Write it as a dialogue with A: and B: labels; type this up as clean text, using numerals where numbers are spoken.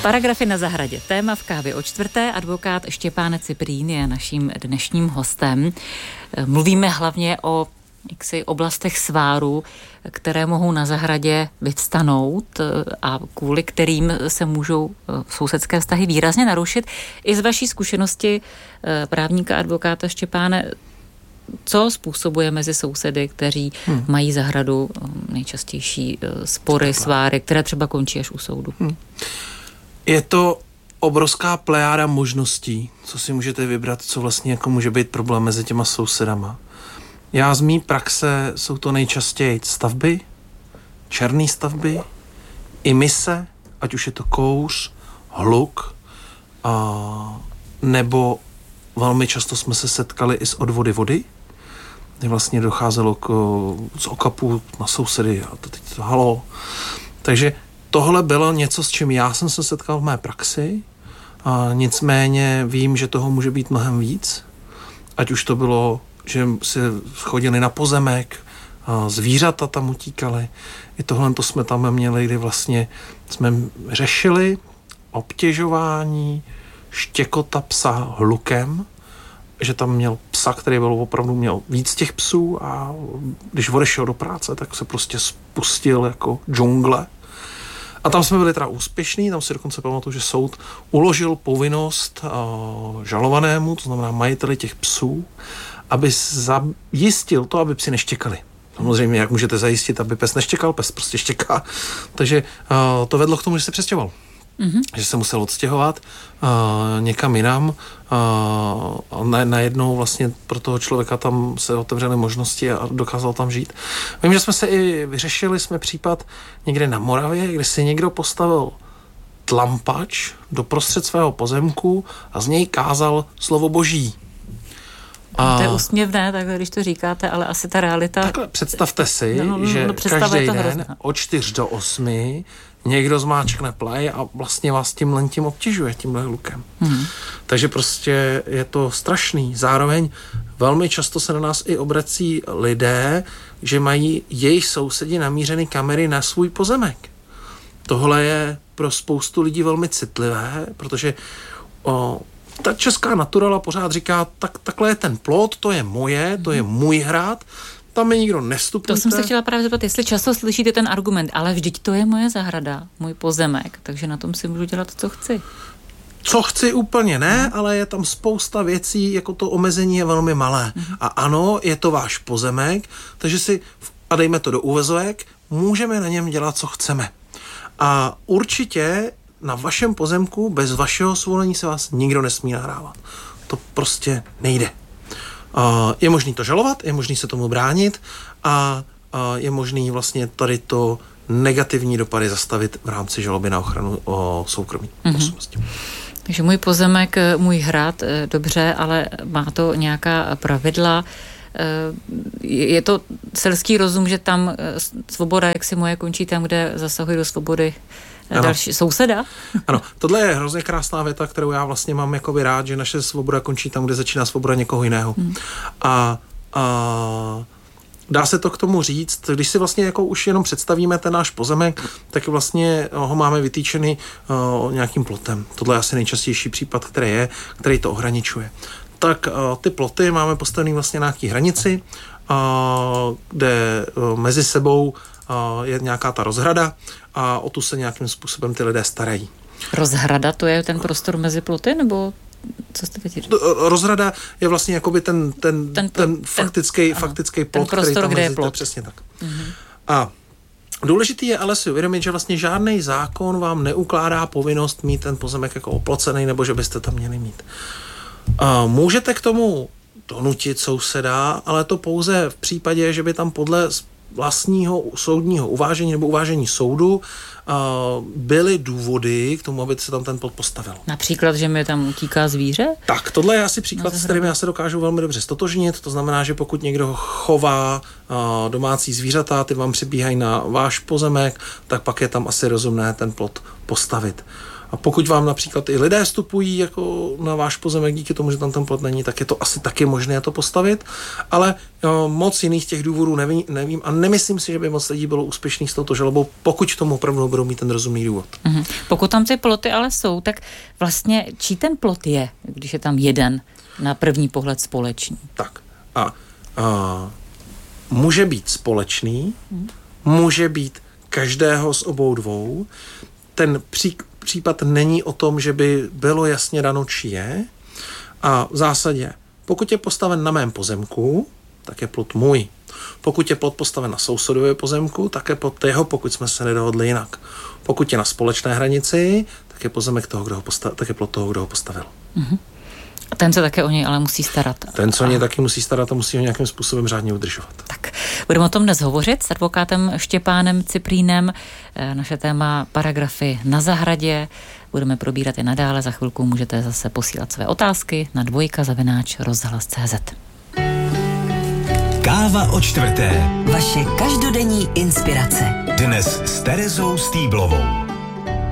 A: Paragrafy na zahradě. Téma v kávě o čtvrté. Advokát Štěpán Ciprín je naším dnešním hostem. Mluvíme hlavně o oblastech sváru, které mohou na zahradě vyvstanout a kvůli kterým se můžou sousedské vztahy výrazně narušit. I z vaší zkušenosti právníka advokáta Štěpáne, co způsobuje mezi sousedy, kteří mají zahradu nejčastější spory, sváry, které třeba končí až u soudu?
B: Je to obrovská plejáda možností, co si můžete vybrat, co vlastně jako může být problém mezi těma sousedama. Já z mý praxe jsou to nejčastěji stavby, černé stavby, imise, ať už je to kouř, hluk, nebo velmi často jsme se setkali i s odvody vody, kdy vlastně docházelo z okapů na sousedy a to teď to halo. Takže tohle bylo něco, s čím já jsem se setkal v mé praxi, nicméně vím, že toho může být mnohem víc, ať už to bylo, že si chodili na pozemek, zvířata tam utíkaly. I tohle to jsme tam měli, kdy vlastně jsme řešili obtěžování štěkota psa hlukem, že tam měl psa, který byl opravdu měl víc těch psů a když odešel do práce, tak se prostě spustil jako džungle. A tam jsme byli teda úspěšní, tam si dokonce pamatuju, že soud uložil povinnost žalovanému, to znamená majiteli těch psů, aby zajistil to, aby psi neštěkali. Samozřejmě, jak můžete zajistit, aby pes neštěkal, pes prostě štěká. Takže to vedlo k tomu, že se přestěhoval. Že se musel odstěhovat někam jinam a najednou vlastně pro toho člověka tam se otevřely možnosti a dokázal tam žít. Vím, že jsme se i vyřešili jsme případ někde na Moravě, kde si někdo postavil tlampač doprostřed svého pozemku a z něj kázal slovo Boží.
A: To je úsměvné, takhle, když to říkáte, ale asi ta realita...
B: Takhle představte si, že každý den od 4 do 8 někdo zmáčkne play a vlastně vás tímhle tím obtěžuje, tímhle hlukem. Takže prostě je to strašný. Zároveň velmi často se na nás i obrací lidé, že mají jejich sousedi namířeny kamery na svůj pozemek. Tohle je pro spoustu lidí velmi citlivé, protože ta česká naturala pořád říká, takhle je ten plot, to je moje, to je můj hrad, tam mi nikdo nevstupujte.
A: To jsem se chtěla právě zeptat, jestli často slyšíte ten argument, ale vždyť to je moje zahrada, můj pozemek, takže na tom si můžu dělat, co chci.
B: Co chci úplně ne, ale je tam spousta věcí, jako to omezení je velmi malé. A ano, je to váš pozemek, takže si, a dejme to do uvozovek, můžeme na něm dělat, co chceme. A určitě na vašem pozemku bez vašeho svolení se vás nikdo nesmí nahrávat. To prostě nejde. Je možný to žalovat, je možný se tomu bránit a je možný vlastně tady to negativní dopady zastavit v rámci žaloby na ochranu soukromí osobnosti.
A: Takže můj pozemek, můj hrad, dobře, ale má to nějaká pravidla. Je to selský rozum, že tam svoboda, jak si moje, končí tam, kde zasahuje do svobody další souseda? Ano,
B: tohle je hrozně krásná věta, kterou já vlastně mám jakoby rád, že naše svoboda končí tam, kde začíná svoboda někoho jiného. A dá se to k tomu říct, když si vlastně jako už jenom představíme ten náš pozemek, tak vlastně ho máme vytýčený nějakým plotem. Tohle je asi nejčastější případ, který to ohraničuje. Tak ty ploty máme postavený vlastně na nějaký hranici, kde mezi sebou je nějaká ta rozhrada a o tu se nějakým způsobem ty lidé starají.
A: Rozhrada, to je ten prostor mezi ploty, nebo co jste teď říkali?
B: Rozhrada je vlastně jakoby ten faktický plot,
A: prostor,
B: který tam
A: kde je plot.
B: Přesně tak. A důležitý je ale si uvědomit, že vlastně žádný zákon vám neukládá povinnost mít ten pozemek jako oplocený, nebo že byste tam měli mít. Můžete k tomu donutit souseda, ale to pouze v případě, že by tam podle vlastního soudního uvážení nebo uvážení soudu byly důvody k tomu, aby se tam ten plot postavil.
A: Například, že mi tam utíká zvíře?
B: Tak, tohle je asi příklad, s kterým já se dokážu velmi dobře stotožnit. To znamená, že pokud někdo chová domácí zvířata, ty vám přibíhají na váš pozemek, tak pak je tam asi rozumné ten plot postavit. A pokud vám například i lidé vstupují jako na váš pozemek díky tomu, že tam ten plot není, tak je to asi taky možné to postavit, ale moc jiných těch důvodů nevím a nemyslím si, že by moc lidí bylo úspěšných s touto žalobou, pokud tomu opravdu budou mít ten rozumný důvod.
A: Pokud tam ty ploty ale jsou, tak vlastně čí ten plot je, když je tam jeden na první pohled společný?
B: Tak a může být společný, může být každého z obou dvou. Ten případ není o tom, že by bylo jasně dano, či je. A v zásadě, pokud je postaven na mém pozemku, tak je plot můj. Pokud je plot postaven na sousedově pozemku, tak je plot jeho, pokud jsme se nedohodli jinak. Pokud je na společné hranici, tak je pozemek toho, tak je plot toho, kdo ho postavil.
A: A ten se také o něj ale musí starat.
B: Ten se o něj taky musí starat a musí ho nějakým způsobem řádně udržovat.
A: Tak, budeme o tom dnes hovořit s advokátem Štěpánem Ciprínem. Naše téma paragrafy na zahradě. Budeme probírat i nadále. Za chvilku můžete zase posílat své otázky na dvojka@rozhlas.cz.
C: Káva o čtvrté.
D: Vaše každodenní inspirace.
C: Dnes s Terezou Stýblovou.